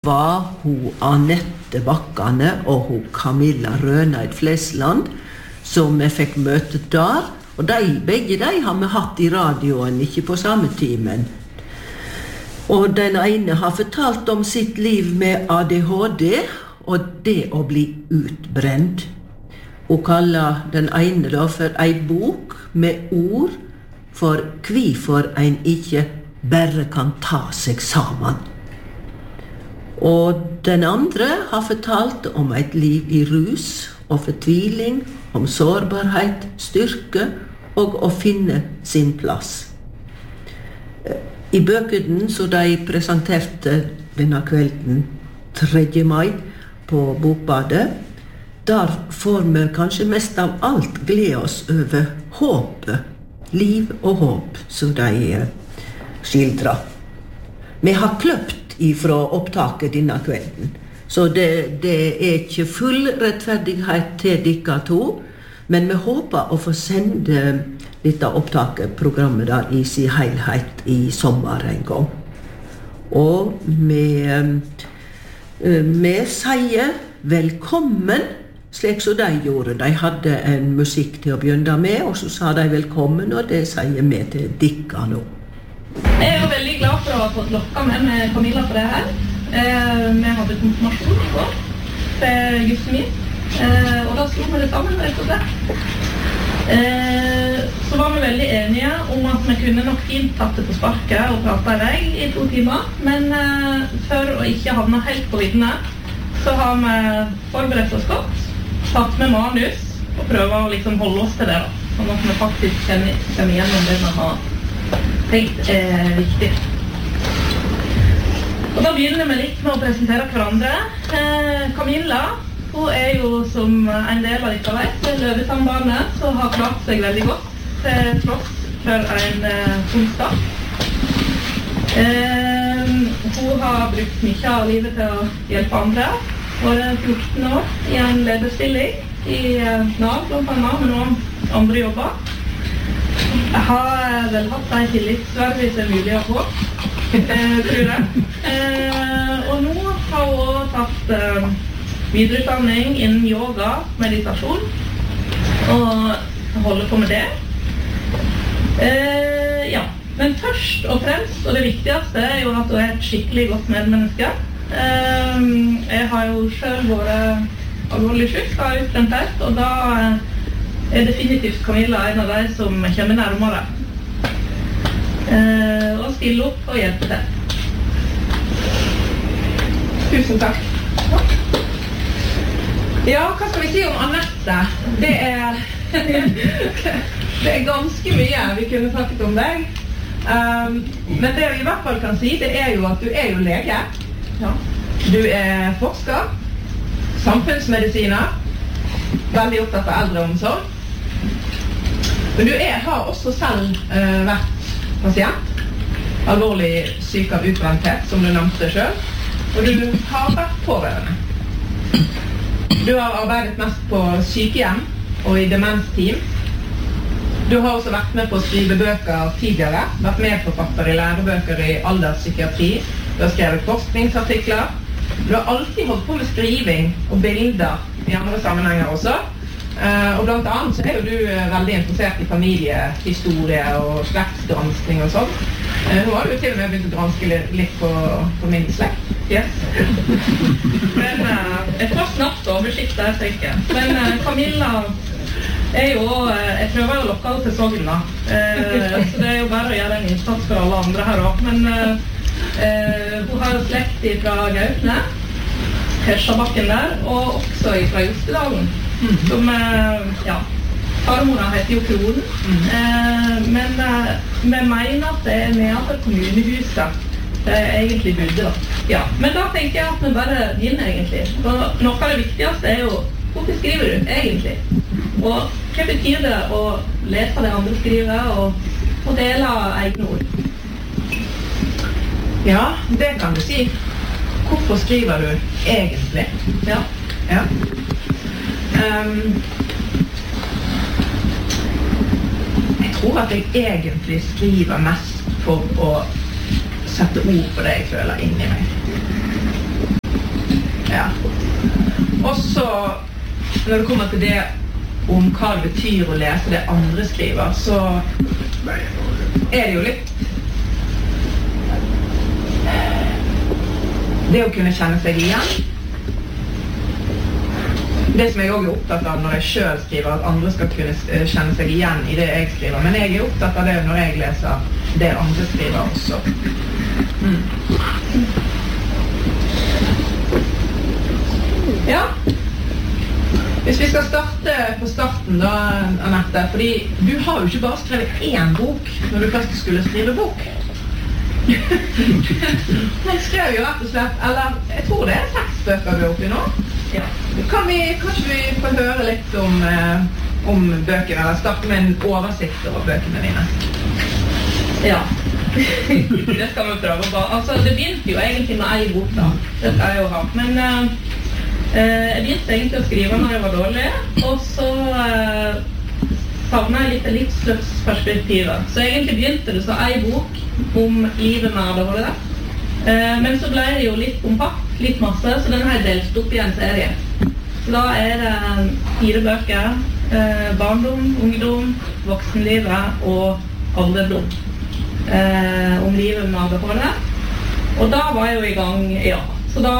var hun Anette Bakkane og hun Camilla Røneid Flesland som vi fikk møte der. Og begge de har vi hatt i radioen, ikke på samme timen. Og den ene har fortalt om sitt liv med ADHD og det å bli utbrent. Hun kaller den ene da for en bok med ord for hvorfor en ikke bare kan ta seg sammen. Og den andre har fortalt om et liv i rus og fortviling, om sårbarhet, styrke og å finne sin plass. I bøkene så de presenterte denne kvelden 3. mai på Bokbadet, der får vi kanskje mest av alt glede oss over håpet, liv og håp, som de skildrer. Vi har kløpt ifra opptaket denne kvelden, så det ikke full rettferdighet til dere to, men vi håper å få sende dette opptaket, programmet der i sin helhet i sommer en gang. Og vi sier velkommen, slik som de gjorde. De hadde en musikk til å begynne med, og så sa de velkommen, og det sier vi til dere nå. Jeg jo veldig glad for å ha fått lokket med Camilla på det her. Vi hadde konfirmasjon i går til gutten min, og da slo vi det sammen, rett og slett. Så var vi veldig enige om at vi kunne nok fint tatt det på sparket og pratet i vei i 2 timer, men for å ikke havne helt på viddene, så har vi forberedt oss godt, tatt med manus og prøver å liksom holde oss til det, sånn at vi faktisk kjenner igjennom det vi har tenkt er viktig. Og da begynner vi litt med å presentere hverandre. Camilla, hun er jo som en del av dere vet, Løvetannbarnet, som har klart seg veldig godt til tross for en onsdag. Hun har brukt mye av livet til å hjelpe andre. Hun er 14 år i en lederstilling i NAV, blant annet, med noen andre jobber. Jeg har vel hatt en tillitsverv som er mulig å få, tror jeg. Og nå har hun tatt videreutdanning innen yoga, meditasjon, og holder på med det. Ja, men først og fremst, og det viktigste, er jo at hun er et skikkelig godt medmenneske. Jeg har jo selv vært alvorlig syk, har utbrenthet, og da er definitivt Camilla en av de som kommer nærmere. Og stille opp og hjelpe til. Tusen takk. Ja, hva skal vi si om Anette? Det er ganske mye vi kunne snakket om deg. Men det vi i hvert fall kan si, det er jo at du er jo lege. Ja. Du er forsker, samfunnsmedisiner, veldig opptatt av eldreomsorg. Men du har også selv vært pasient, alvorlig syk av utbrenthet, som du nevnte selv, og du har vært pårørende. Du har arbeidet mest på sykehjem og i demensteam. Du har også vært med på å skrive bøker tidligere, vært medforfatter i lærebøker i alderspsykiatri, du har skrevet forskningsartikler. Du har alltid holdt på med skriving og bilder i andre sammenhenger også. Og blant annet så er jo du veldig interessert i familiehistorie og slektsgranskning og sånn. Nå har du til og med begynt å granske litt på min slekt. Yes. Men jeg får snart oversikte, jeg tenker. Men Camilla er jo, jeg prøver jo å lokke henne til Sogn da. Så det er jo bare å gjøre en innsats for alle andre her også. Men hun har jo slekt fra Gautne, Hershabakken der, og også fra Jostedalen. Som, ja, farmora heter jo Kronen, men vi mener at det er nedenfor kommunehuset det er egentlig bodde da. Ja, men da tenker jeg at vi bare begynner egentlig. Og noe av det viktigste er jo, hvorfor skriver du egentlig? Og hva betyr det å lese det andre skriver og dele egne ord? Ja, det kan du si. Hvorfor skriver du egentlig? Ja. Ja. Jeg tror at jeg egentlig skriver mest for å sette ord på det jeg føler inni meg. når det kommer til det om hva det betyr å lese det andre skriver, så det jo litt det å kunne kjenne seg igjen. Det som jeg også opptatt av når jeg selv skriver, at andre skal kunne kjenne seg igjen i det jeg skriver. Men jeg opptatt av det når jeg leser det andre skriver også. Ja. Hvis vi skal starte på starten da, Annette, fordi du har jo ikke bare skrevet én bok når du først skulle skrive bok. Man skrev jo rett og slett, eller jeg tror det 6 bøker du er oppi nå. Ja. Kanskje vi får høre litt om bøkene, eller starte med en oversikt over bøkene dine? Ja, det skal vi prøve på. Altså, det begynte jo egentlig med en bok da, det skal jeg jo ha. Men jeg begynte egentlig å skrive når jeg var dårlig, og så savnet jeg litt livsløpsperspektivet. Så egentlig begynte det så en bok om livet med ADHD. Men så ble det jo litt kompakt, litt masse, så den har jeg delt opp i en serie. Så da det 4 bøker, barndom, ungdom, voksenlivet og alderdom. Om livet med ADHD. Og da var jeg jo i gang, ja. Så da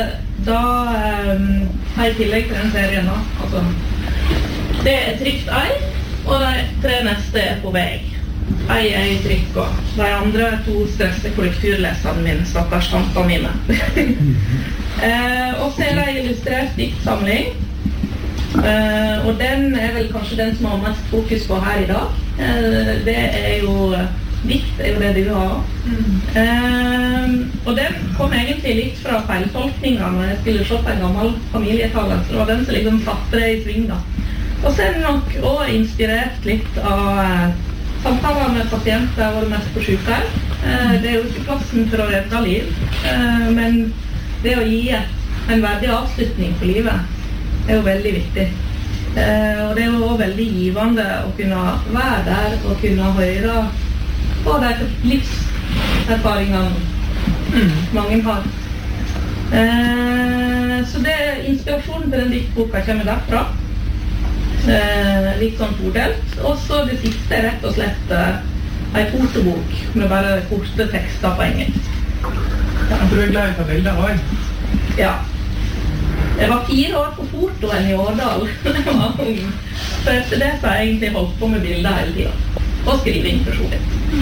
har jeg tillegg til den serien da. Altså, det trygt ei, og de 3 neste på vei. Ei i trykk, og de andre 2 største korrekturleserne mine, stakkars tantene mine. Og så det illustrert diktsamling, og den vel kanskje den som har mest fokus på her i dag. Det jo dikt, jo det du har. Og den kom egentlig litt fra feiltolkninger når jeg skulle se på en gammel familietale, så det var den som liksom satte det i sving da. Og så det nok også inspirert litt av samtaler med pasienter var det mest på sykehjem. Det jo ikke plassen for å redde liv, men det å gi en verdig avslutning på livet jo veldig viktig. Og det jo også veldig givende å kunne være der og kunne høre på de livserfaringene mange har. Så det inspirasjonen til den diktboka kommer derfra. Litt sånn todelt, og så det siste rett og slett en fotobok med bare korte tekster på engelsk. Ja, du glad i å ta bilder også? Ja. Jeg var 4 år på fotoen i Årdal da jeg var ung, så etter det så har jeg egentlig holdt på med bilder hele tiden og skriving personlig.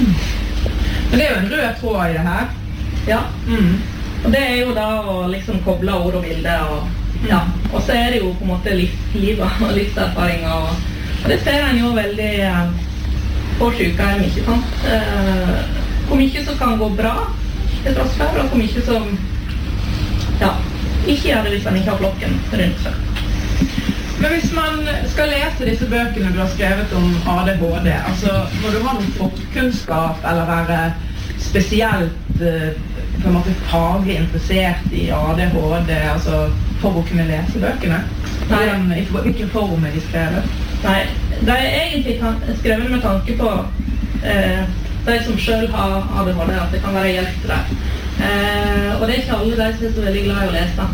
Men det jo en rød tråd i det her. Ja, og det jo da å liksom koble ord og bilder og ja, og så det jo på en måte livet og livserfaringer, og det ser en jo veldig på sykehjem, ikke sant? Hvor mye som kan gå bra til tross for, og hvor mye som ja, ikke gjør det hvis man ikke har flokken rundt seg. Men hvis man skal lese disse bøkene du har skrevet om ADHD, altså må du ha noen forkunnskap eller være spesielt på en måte faglig interessert i ADHD, altså for å kunne lese bøkene? Nei. Hvilken form de skrevet? Nei, de egentlig skrevet med tanke på de som selv har ADHD, at det kan være hjelp til det. Og det ikke alle de som så veldig glad i å lese.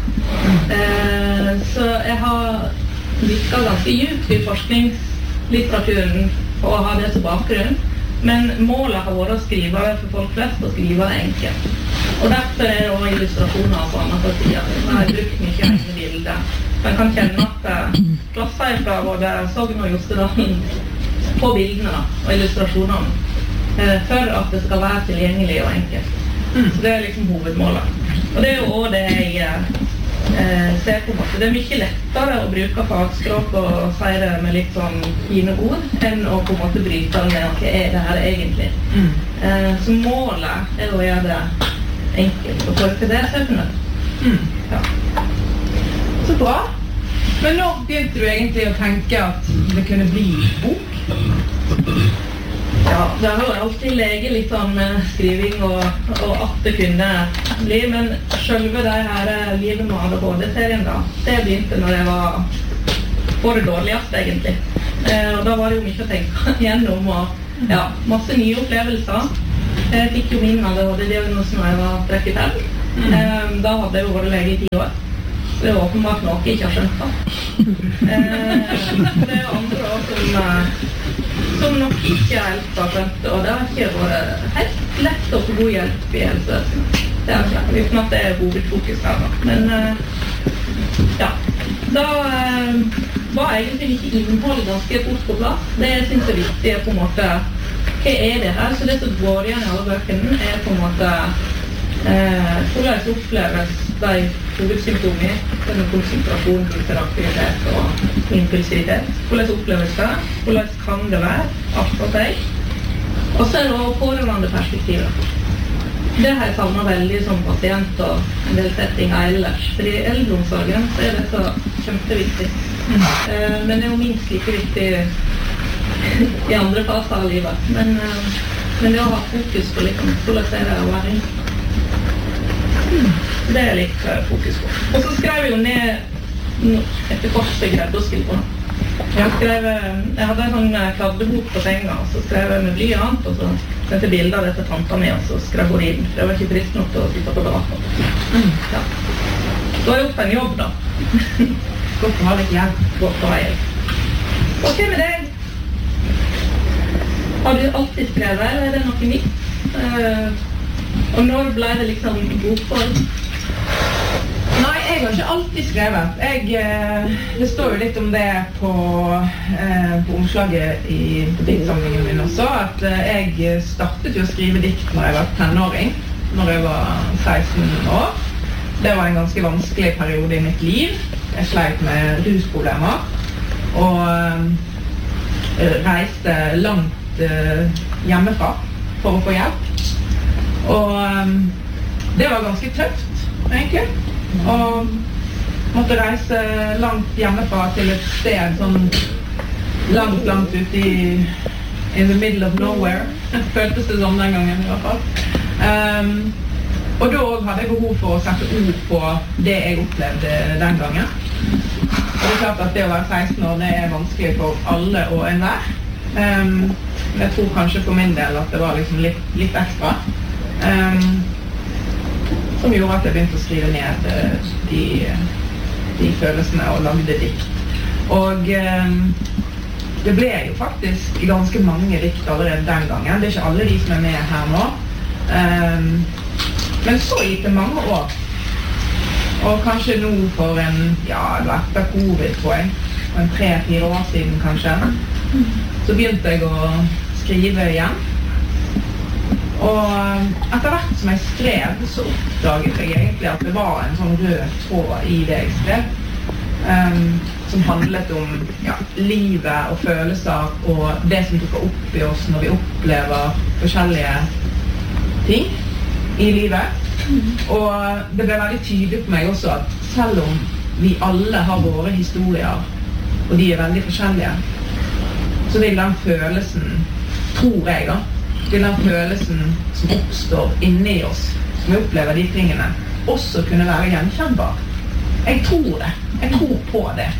Så jeg har virket ganske djupt i forskningslitteraturen og å ha det som bakgrunn. Men målet har vært å skrive det for folk flest og skrive det enkelt. Og derfor det også illustrasjoner på andre siden. Jeg har brukt mye egne bilder. Man kan kjenne at klasser fra både Sogn og Jostedalen på bildene da, og illustrasjonene for at det skal være tilgjengelig og enkelt. Så det liksom hovedmålet. Og det jo også det jeg ser på en måte. Det mye lettere å bruke fagspråk og si det med litt sånn fine ord enn å på en måte bryte det med hva det her egentlig. Så målet å gjøre det enkelt og folk til det søkende. Ja. Så bra. Men når begynte du egentlig å tenke at det kunne bli bok? Ja, det har jo alltid leget litt sånn med skriving og at det kunne bli, men selve det her livet med ADHD-serien da, det begynte når jeg var på det dårligste egentlig. Og da var det jo mye å tenke gjennom og ja, masse nye opplevelser. Jeg fikk jo min ADHD-diagnosen når jeg var 35. Da hadde jeg jo vært lege i 10 år. det åpenbart noe jeg ikke har skjønt da. Det andre også som nok ikke helt har skjønt, og det har ikke vært helt lett å få god hjelp I helsevesenet. Det er klart, uten at det hovedfokus her da. Men ja, da var egentlig ikke innholdet ganske fort på plass. Det synes jeg viktig på en måte, hva det her? Så det som går igjen I alle bøkene på en måte hvordan oppleves de hovedsymptomer, konsentrasjon, interaktivitet og impulsivitet. Hvordan oppleves det? Hvordan kan det være? Akkurat deg. Og så det også pårørende perspektivet. Det har jeg savnet veldig som pasient og en del settinger ellers. For I eldreomsorgen så dette kjempeviktig. Men det jo minst like viktig I andre faser av livet. Men det å ha fokus på liksom, hvordan det å være inn. Det litt fokus på. Og så skrev jeg jo ned etter kort jeg greide å skrive på noe. Jeg hadde en sånn kladdebok på senga, og så skrev jeg med blyant, og så sendte bilder av dette tanta mi, og så skrev hun inn. Det var ikke trist nok til å sitte på debatten. Ja. Så har jeg gjort en jobb da. Godt å ha litt hjelp. Godt å ha hjelp. Ok med deg. Har du alltid skrevet, eller det noe nytt? Og når ble det liksom bokform? Nei, jeg har ikke alltid skrevet. Det står jo litt om det på omslaget I diktsamlingen min også, at jeg startet jo å skrive dikt når jeg var tenåring, når jeg var 16 år. Det var en ganske vanskelig periode I mitt liv. Jeg sleit med rusproblemer, og reiste langt hjemmefra for å få hjelp. Og det var ganske tøft, egentlig. Og måtte reise langt hjemmefra til et sted sånn langt ute in the middle of nowhere. Føltes det sånn den gangen I hvert fall. Og da hadde jeg behov for å sette ord på det jeg opplevde den gangen. Og det klart at det å være 16 år, det vanskelig for alle og enhver. Men jeg tror kanskje for min del at det var liksom litt ekstra. Som gjorde at jeg begynte å skrive ned de følelsene og lagde dikt. Og det ble jo faktisk ganske mange dikt allerede den gangen. Det ikke alle de som med her nå. Men så gikk det mange år. Og kanskje nå for etter covid, tror jeg, for 3-4 år siden kanskje, så begynte jeg å skrive igjen. Og etter hvert som jeg skrev, så oppdaget jeg egentlig at det var en sånn rød tråd I det jeg skrev, som handlet om livet og følelser og det som dukker opp I oss når vi opplever forskjellige ting I livet. Og det ble veldig tydelig på meg også at selv om vi alle har våre historier, og de veldig forskjellige, så vil den følelsen, tror jeg da, vil den følelsen som oppstår inne I oss, som vi opplever de tingene, også kunne være gjenkjennbar. Jeg tror det. Jeg tror på det.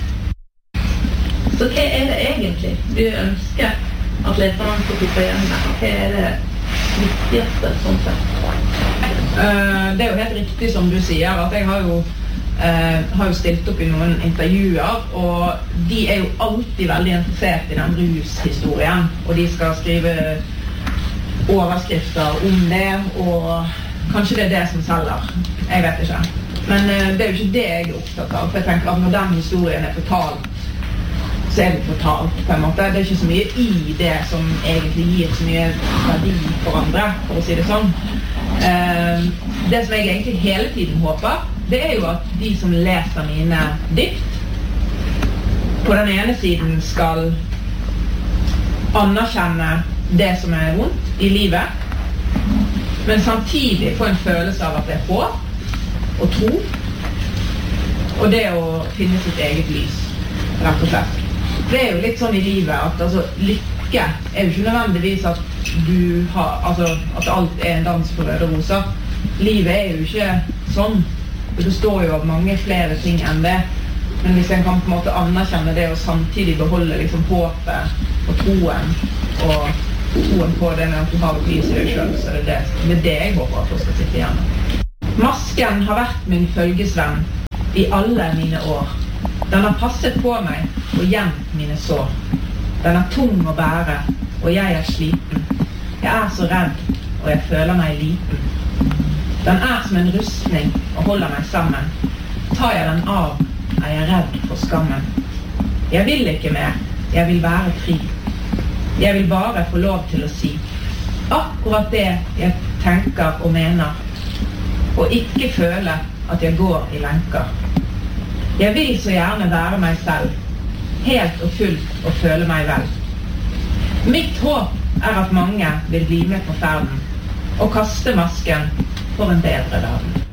Så hva det egentlig du ønsker at leserne skal tippe igjen med? Hva det viktigste sånn sett? Det jo helt riktig som du sier, at jeg har jo stilt opp I noen intervjuer, og de jo alltid veldig interessert I den rushistorien, og de skal skrive overskrifter om det, og kanskje det det som selger. Jeg vet ikke. Men det jo ikke det jeg opptatt av, for jeg tenker at når den historien fortalt, så det fortalt på en måte. Det ikke så mye I det som egentlig gir så mye verdi for andre, for å si det sånn. Det som jeg egentlig hele tiden håper, det jo at de som leser mine dikt, på den ene siden skal anerkjenne det som vondt I livet, men samtidig få en følelse av at det håp og tro, og det å finne sitt eget lys, rett og slett. Det jo litt sånn I livet at altså, lykke jo ikke nødvendigvis at du har, altså, at alt en dans på røde roser. Livet jo ikke sånn. Det består jo av mange flere ting enn det. Men hvis en kan på en måte anerkjenne det og samtidig beholde liksom håpet og troen på det med at du har et lys I deg selv, så det jeg håper at du skal sitte igjen. Masken har vært min følgesvenn i alle mine år. Den har passet på meg og gjemt mine sår. Den er tung å bære, og jeg er sliten. Jeg er så redd, og jeg føler meg liten. Den er som en rustning og holder meg sammen. Tar jeg den av, er jeg redd for skammen. Jeg vil ikke mer, jeg vil være fri. Jeg vil bare få lov til å si akkurat det jeg tenker og mener, og ikke føle at jeg går i lenker. Jeg vil så gjerne være meg selv, helt og fullt og føle meg vel. Mitt håp er at mange vil bli med på ferden, og kaste masken for en bedre verden.